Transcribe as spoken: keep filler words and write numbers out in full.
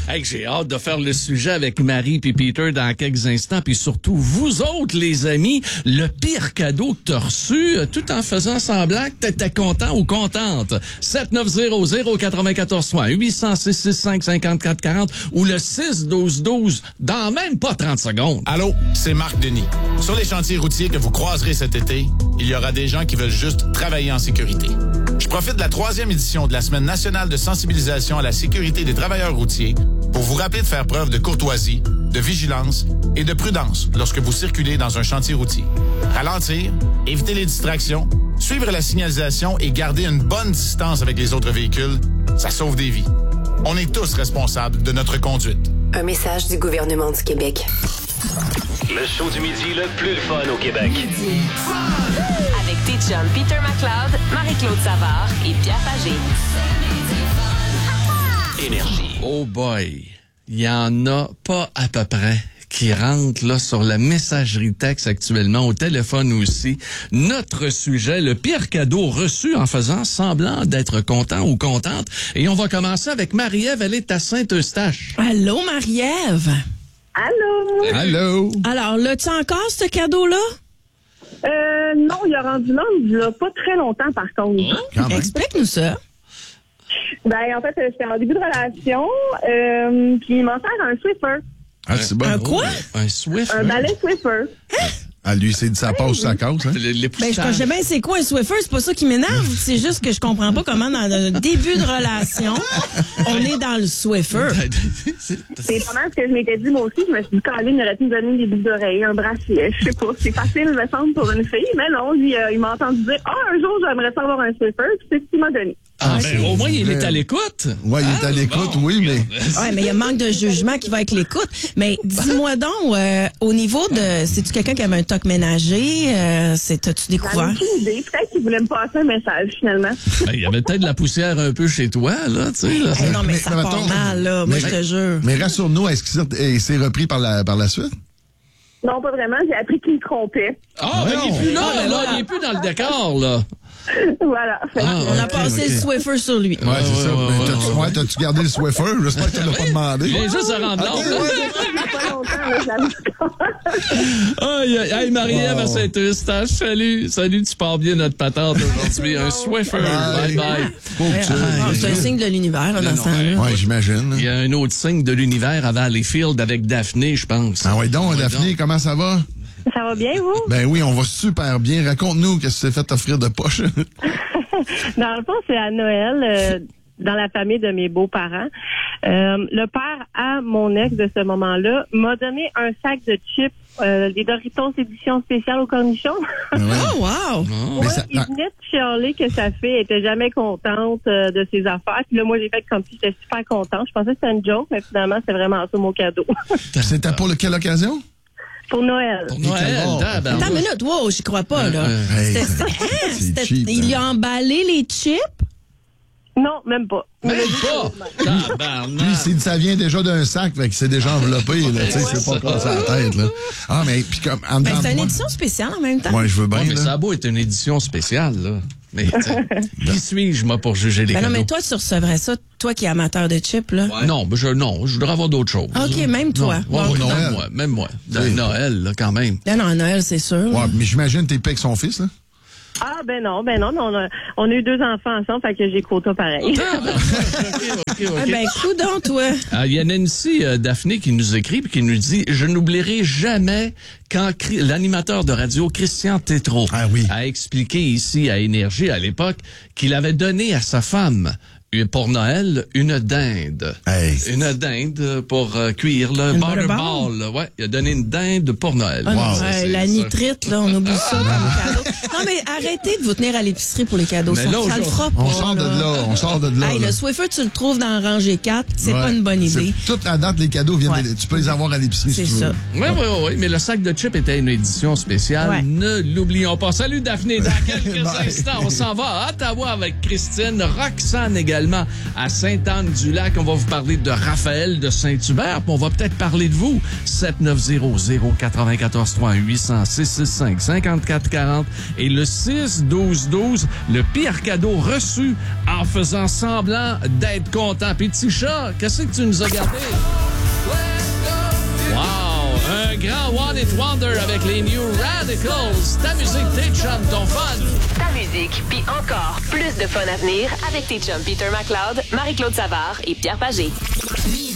Hey, j'ai hâte de faire le sujet avec Marie puis Peter dans quelques instants. Puis surtout, vous autres, les amis, le pire cadeau que t'as reçu, euh, tout en faisant semblant que t'étais content ou contente. sept neuf zéro zéro neuf quatre soins, huit zéro six six cinq cinquante-quatre quarante ou le six douze douze dans même pas trente secondes. Allô, c'est Marc Denis. Sur les chantiers routiers que vous croiserez cet été, il y aura des gens qui veulent juste travailler en sécurité. Je profite de la troisième édition de la Semaine nationale de sensibilisation à la sécurité des travailleurs routiers pour vous rappeler de faire preuve de courtoisie, de vigilance et de prudence lorsque vous circulez dans un chantier routier. Ralentir, éviter les distractions, suivre la signalisation et garder une bonne distance avec les autres véhicules, ça sauve des vies. On est tous responsables de notre conduite. Un message du gouvernement du Québec. Le show du midi le plus fun au Québec. Avec tes chums Peter McLeod, Marie-Claude Savard et Pierre Pagé. Énergie. Oh boy, il y en a pas à peu près qui rentrent là sur la messagerie texte actuellement, au téléphone aussi. Notre sujet, le pire cadeau reçu en faisant semblant d'être content ou contente. Et on va commencer avec Marie-Ève, elle est à Saint-Eustache. Allô, Marie-Ève? Allô? Allô? Alors, l'as-tu encore, ce cadeau-là? Euh, non, il a rendu là, il y a pas très longtemps, par contre. Oh, explique-nous ça. Ben, en fait, j'étais en début de relation, euh, puis il m'a offert un Swiffer. Ah, c'est bon. Un quoi? Oh, un Swift? Un balai Swiffer. Ah, lui, c'est ça passe ou ça casse, hein? Les, les Ben, je connais bien c'est quoi un Swiffer, c'est pas ça qui m'énerve. C'est juste que je comprends pas comment, dans un début de relation, on est dans le Swiffer. C'est pas mal ce que je m'étais dit, moi aussi. Je me suis dit, Caroline, il aurait pu me donner des boucles d'oreilles, un bracelet. Je sais pas. C'est facile, me semble, pour une fille. Mais non, lui, euh, il m'a entendu dire, ah, un jour, j'aimerais ça avoir un Swiffer. Puis c'est ce qu'il m'a donné. Ah, ben, au moins, il est à l'écoute. Ouais, il est à l'écoute, bon. oui, mais... Ouais, mais il y a un manque de jugement qui va avec l'écoute. Mais dis-moi donc, euh, au niveau de... C'est-tu quelqu'un qui avait un toc ménager? Euh, c'est, t'as-tu découvert? J'avais aucune idée. Peut-être qu'il voulait me passer un message, finalement. Ben, il y avait peut-être de la poussière un peu chez toi, là, tu sais. Là. Hey, non, mais, Mais- ça mais part mettons- mal, là. Moi, mais- je te jure. Mais rassure-nous, est-ce qu'il s'est- il s'est repris par la, par la suite? Non, pas vraiment. J'ai appris qu'il me trompait. Ah, ben, il est plus là, Ah, ben là, voilà. il est plus dans le décor, là. Voilà. Fait que, Ah, On a ok, passé ok. le Swiffer sur lui. Ouais, c'est ça. ouais, Mais ouais, t'as-tu, ouais. ouais, t'as-tu gardé le Swiffer? J'espère que tu l'as pas demandé. Il vient juste de rendre Ok, l'ordre. ouais. il y a pas longtemps, là, j'avoue. Aïe, aïe, aïe, Marie-Ève Wow. à Saint-Eustache. Salut, salut, tu pars bien notre patente aujourd'hui. Un Swiffer. Bye, bye. Pauvre Ouais, petit. ah, c'est un signe de l'univers, là, dans ce temps-là. Ouais, j'imagine. Il y a un autre signe de l'univers à Valleyfield avec Daphné, je pense. Ah ouais, donc, Daphné, comment ça va? Ça va bien, vous? Ben oui, on va super bien. Raconte-nous qu'est-ce que tu t'es fait offrir de poche. Dans le fond, c'est à Noël, euh, dans la famille de mes beaux-parents. Euh, le père à mon ex de ce moment-là m'a donné un sac de chips, euh, des Doritos édition spéciale aux cornichons. Ouais. Oh, wow! Oh. Mais ça- Il venait de chialer que sa fille était jamais contente euh, de ses affaires. Puis là, moi, j'ai fait comme si j'étais super contente. Je pensais que c'était une joke, mais finalement, c'est vraiment ça mon cadeau. C'était pour le- quelle occasion? Pour Noël. Pour Noël, Oh. tabarnak. Attends une minute, wow, j'y crois pas, là. Euh, Hey, C'était- c'est- hein? c'est C'était- cheap, il hein. a emballé les chips? Non, même pas. Même pas. Tabarnak. Lui, c'est- ça vient déjà d'un sac, fait que c'est déjà enveloppé, là. Tu sais, c'est pas comme ça à la tête, là. Ah, mais, puis comme, en Ben, dedans c'est de une moi- édition spéciale en même temps. Ouais, je veux bien, Ouais, mais là. ça a beau être une édition spéciale, là. Mais, tu sais, qui suis-je, moi, pour juger les Ben non, cadeaux? mais toi, tu recevrais ça, toi qui es amateur de chips, là. Non, ben je, non, je voudrais avoir d'autres choses. OK, même toi. Ouais, Bon, ouais, Noël. même moi, même moi. De Oui. Noël, là, quand même. Non, non, à Noël, c'est sûr. Ouais, mais j'imagine que t'es pas avec son fils, là. Ah, ben non, ben non, non, on a, on a eu deux enfants ensemble, fait que j'ai quota pareil. Tabarnak. OK, OK, OK. Ah, ben, coudonc, toi. Ah, il y a Nancy euh, Daphné qui nous écrit et qui nous dit « Je n'oublierai jamais quand Cri- l'animateur de radio Christian Tétrault Ah oui. a expliqué ici à Énergie à l'époque qu'il avait donné à sa femme euh, pour Noël une dinde. Hey. Une dinde pour euh, cuire le Une butterball. butterball. Ouais, il a donné une dinde pour Noël. Ah, non, Wow. ouais, C'est- la c'est- nitrite, là, on oublie ça comme cadeau. Non, mais arrêtez de vous tenir à l'épicerie pour les cadeaux. Mais Ça, là, ça le aujourd'hui, fera pas. On sort de là, on sort de là. Hey, là. le Swiffer, tu le trouves dans rangée quatre. C'est Ouais. pas une bonne idée. C'est- Toute la date, les cadeaux viennent, Ouais. de- tu peux les avoir à l'épicerie C'est si tu ça. veux. Oui, oui, oui, mais le sac de chips était une édition spéciale. Ouais. Ne l'oublions pas. Salut Daphné, dans quelques Bye. instants, on s'en va à Ottawa avec Christine, Roxane également. également à Sainte-Anne-du-Lac. On va vous parler de Raphaël de Saint-Hubert, puis on va peut-être parler de vous. sept neuf zéro zéro neuf quatre trois huit zéro zéro six six cinq cinq quatre quatre zéro et le six douze douze, le pire cadeau reçu en faisant semblant d'être content. Puis Tisha, qu'est-ce que tu nous as gardé? Wow! Un grand One It Wonder avec les New Radicals. Ta musique, tes chums, ton fun. Ta musique, puis encore plus de fun à venir avec tes chums Peter McLeod, Marie-Claude Savard et Pierre Pagé.